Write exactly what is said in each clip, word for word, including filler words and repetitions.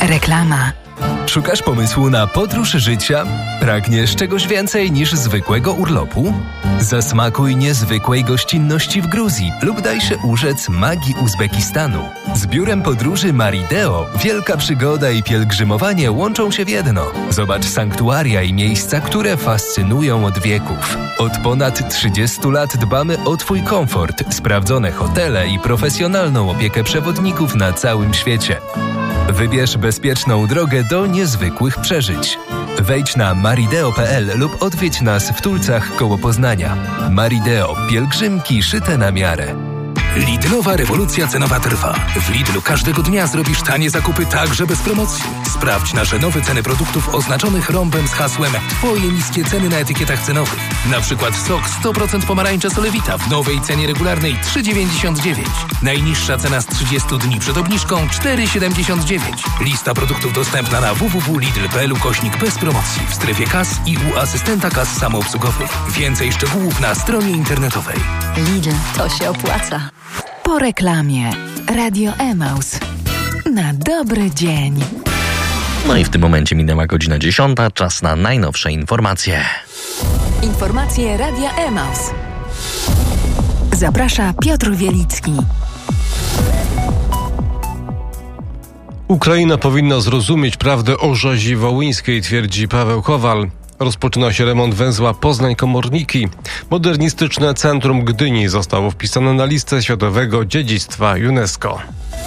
Reklama. Szukasz pomysłu na podróż życia? Pragniesz czegoś więcej niż zwykłego urlopu? Zasmakuj niezwykłej gościnności w Gruzji lub daj się urzec magii Uzbekistanu. Z biurem podróży Marideo wielka przygoda i pielgrzymowanie łączą się w jedno. Zobacz sanktuaria i miejsca, które fascynują od wieków. Od ponad trzydziestu lat dbamy o Twój komfort, sprawdzone hotele i profesjonalną opiekę przewodników na całym świecie. Wybierz bezpieczną drogę do niezwykłych przeżyć. Wejdź na marideo kropka pe el lub odwiedź nas w Tulcach koło Poznania. Marideo. Pielgrzymki szyte na miarę. Lidlowa rewolucja cenowa trwa. W Lidlu każdego dnia zrobisz tanie zakupy także bez promocji. Sprawdź nasze nowe ceny produktów oznaczonych rąbem z hasłem Twoje niskie ceny na etykietach cenowych. Na przykład sok sto procent pomarańcza Solewita w nowej cenie regularnej trzy dziewięćdziesiąt dziewięć. Najniższa cena z trzydziestu dni przed obniżką cztery siedemdziesiąt dziewięć. Lista produktów dostępna na w w w kropka lidl kropka pe el ukośnik bez promocji w strefie kas i u asystenta kas samoobsługowych. Więcej szczegółów na stronie internetowej. Lidl, to się opłaca. Po reklamie. Radio Emaus. Na dobry dzień. No i w tym momencie minęła godzina dziesiąta. Czas na najnowsze informacje. Informacje Radia Emaus. Zaprasza Piotr Wielicki. Ukraina powinna zrozumieć prawdę o rzezi wołyńskiej, twierdzi Paweł Kowal. Rozpoczyna się remont węzła Poznań-Komorniki. Modernistyczne centrum Gdyni zostało wpisane na listę Światowego Dziedzictwa UNESCO.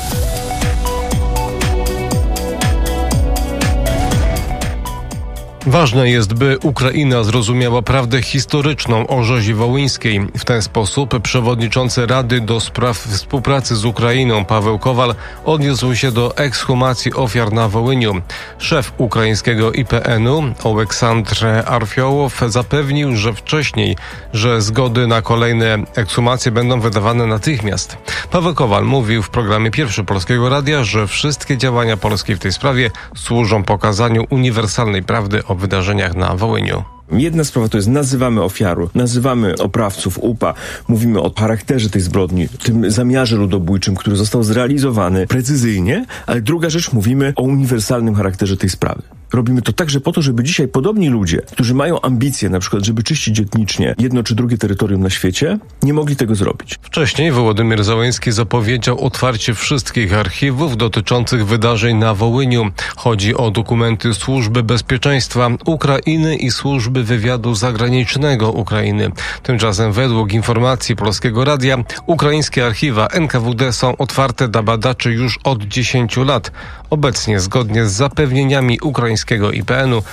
Ważne jest, by Ukraina zrozumiała prawdę historyczną o rzezi wołyńskiej. W ten sposób przewodniczący Rady do Spraw Współpracy z Ukrainą Paweł Kowal odniósł się do ekshumacji ofiar na Wołyniu. Szef ukraińskiego I P N-u Oleksandr Arfiołow zapewnił, że wcześniej, że zgody na kolejne ekshumacje będą wydawane natychmiast. Paweł Kowal mówił w programie Pierwszy Polskiego Radia, że wszystkie działania Polski w tej sprawie służą pokazaniu uniwersalnej prawdy o wydarzeniach na Wołyniu. Jedna sprawa to jest nazywamy ofiaru, nazywamy oprawców U P A, mówimy o charakterze tej zbrodni, tym zamiarze ludobójczym, który został zrealizowany precyzyjnie, ale druga rzecz, mówimy o uniwersalnym charakterze tej sprawy. Robimy to także po to, żeby dzisiaj podobni ludzie, którzy mają ambicje, na przykład, żeby czyścić etnicznie jedno czy drugie terytorium na świecie, nie mogli tego zrobić. Wcześniej Wołodymyr Zełenski zapowiedział otwarcie wszystkich archiwów dotyczących wydarzeń na Wołyniu. Chodzi o dokumenty Służby Bezpieczeństwa Ukrainy i Służby Wywiadu Zagranicznego Ukrainy. Tymczasem według informacji Polskiego Radia ukraińskie archiwa N K W D są otwarte dla badaczy już od dziesięciu lat. Obecnie, zgodnie z zapewnieniami ukraińskiego I P N-u,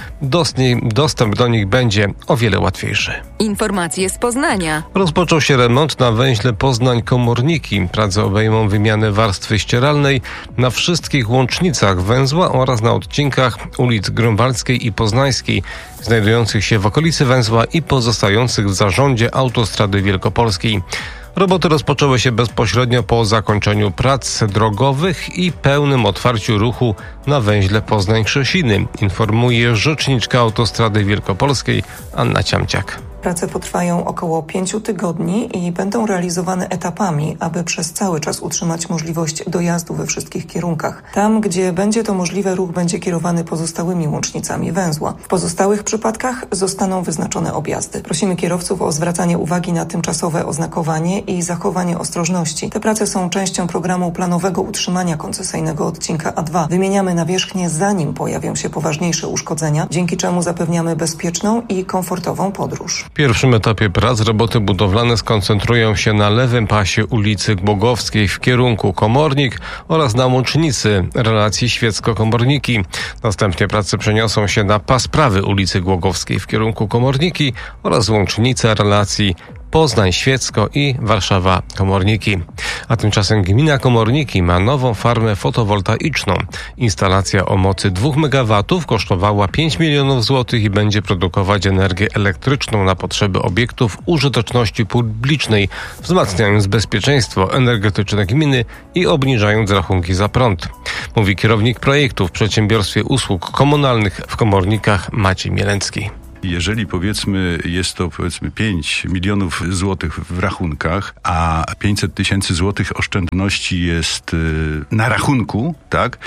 dostęp do nich będzie o wiele łatwiejszy. Informacje z Poznania. Rozpoczął się remont na węźle Poznań-Komorniki. Prace obejmą wymianę warstwy ścieralnej na wszystkich łącznicach węzła oraz na odcinkach ulic Grunwaldzkiej i Poznańskiej, znajdujących się w okolicy węzła i pozostających w zarządzie Autostrady Wielkopolskiej. Roboty rozpoczęły się bezpośrednio po zakończeniu prac drogowych i pełnym otwarciu ruchu na węźle Poznań-Krzesiny, informuje rzeczniczka Autostrady Wielkopolskiej Anna Ciamciak. Prace potrwają około pięciu tygodni i będą realizowane etapami, aby przez cały czas utrzymać możliwość dojazdu we wszystkich kierunkach. Tam, gdzie będzie to możliwe, ruch będzie kierowany pozostałymi łącznicami węzła. W pozostałych przypadkach zostaną wyznaczone objazdy. Prosimy kierowców o zwracanie uwagi na tymczasowe oznakowanie i zachowanie ostrożności. Te prace są częścią programu planowego utrzymania koncesyjnego odcinka A dwa. Wymieniamy nawierzchnię, zanim pojawią się poważniejsze uszkodzenia, dzięki czemu zapewniamy bezpieczną i komfortową podróż. W pierwszym etapie prac roboty budowlane skoncentrują się na lewym pasie ulicy Głogowskiej w kierunku Komornik oraz na łącznicy relacji Świecko-Komorniki. Następnie prace przeniosą się na pas prawy ulicy Głogowskiej w kierunku Komorniki oraz łącznicę relacji Poznań-Świecko i Warszawa-Komorniki. A tymczasem gmina Komorniki ma nową farmę fotowoltaiczną. Instalacja o mocy dwóch megawatów kosztowała pięć milionów złotych i będzie produkować energię elektryczną na potrzeby obiektów użyteczności publicznej, wzmacniając bezpieczeństwo energetyczne gminy i obniżając rachunki za prąd. Mówi kierownik projektu w Przedsiębiorstwie Usług Komunalnych w Komornikach Maciej Mielecki. Jeżeli powiedzmy jest to powiedzmy pięć milionów złotych w rachunkach, a pięćset tysięcy złotych oszczędności jest na rachunku, tak,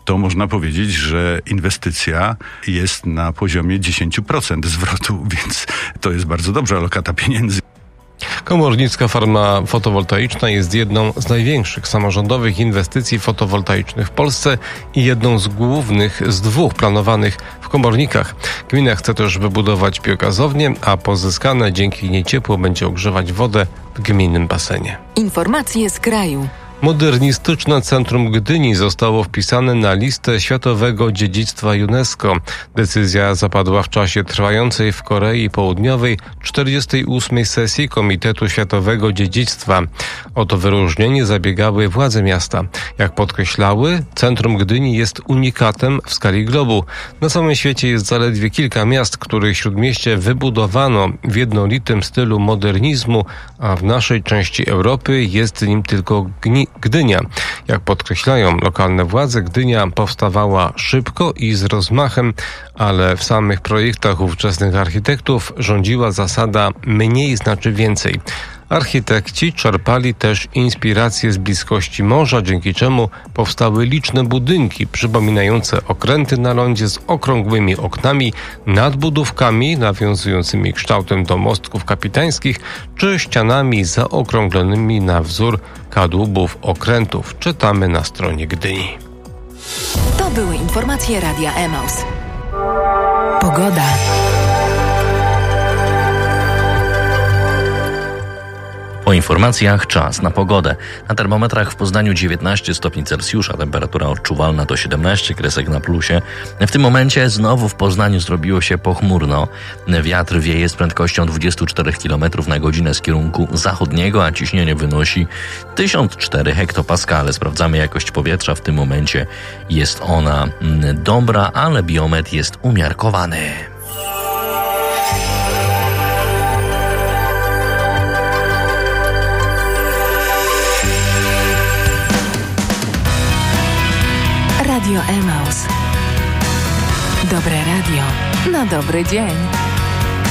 to można powiedzieć, że inwestycja jest na poziomie dziesięć procent zwrotu, więc to jest bardzo dobra alokata pieniędzy. Komornicka farma fotowoltaiczna jest jedną z największych samorządowych inwestycji fotowoltaicznych w Polsce i jedną z głównych z dwóch planowanych w Komornikach. Gmina chce też wybudować biogazownię, a pozyskane dzięki niej ciepło będzie ogrzewać wodę w gminnym basenie. Informacje z kraju. Modernistyczne Centrum Gdyni zostało wpisane na listę Światowego Dziedzictwa UNESCO. Decyzja zapadła w czasie trwającej w Korei Południowej czterdziestej ósmej sesji Komitetu Światowego Dziedzictwa. O to wyróżnienie zabiegały władze miasta. Jak podkreślały, Centrum Gdyni jest unikatem w skali globu. Na całym świecie jest zaledwie kilka miast, których śródmieście wybudowano w jednolitym stylu modernizmu, a w naszej części Europy jest nim tylko Gni- Gdynia. Jak podkreślają lokalne władze, Gdynia powstawała szybko i z rozmachem, ale w samych projektach ówczesnych architektów rządziła zasada mniej znaczy więcej. Architekci czerpali też inspiracje z bliskości morza, dzięki czemu powstały liczne budynki przypominające okręty na lądzie z okrągłymi oknami, nadbudówkami nawiązującymi kształtem do mostków kapitańskich, czy ścianami zaokrąglonymi na wzór kadłubów okrętów. Czytamy na stronie Gdyni. To były informacje Radia Emaus. Pogoda. Po informacjach czas na pogodę. Na termometrach w Poznaniu dziewiętnaście stopni Celsjusza, temperatura odczuwalna to siedemnaście, kresek na plusie. W tym momencie znowu w Poznaniu zrobiło się pochmurno. Wiatr wieje z prędkością dwadzieścia cztery kilometrów na godzinę z kierunku zachodniego, a ciśnienie wynosi tysiąc cztery hektopaskale. Sprawdzamy jakość powietrza. W tym momencie jest ona dobra, ale biometr jest umiarkowany. Radio Emaus. Dobre radio na dobry dzień.